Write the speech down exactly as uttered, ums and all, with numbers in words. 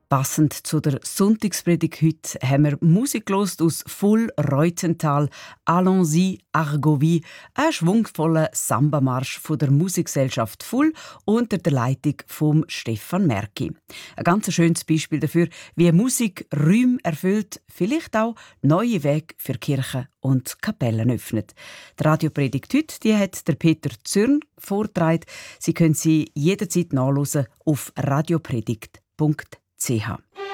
Passend zu der Sonntagspredigt heute haben wir Musik gehört aus Full Reutental, Allons-y, Argovie, ein schwungvoller Samba-Marsch von der Musikgesellschaft Full unter der Leitung von Stefan Merki. Ein ganz schönes Beispiel dafür, wie Musik Räume erfüllt, vielleicht auch neue Wege für Kirchen und Kapellen öffnet. Die Radiopredigt heute, die hat der Peter Zürn vorgetragen. Sie können sie jederzeit nachhören auf radiopredigt punkt c h.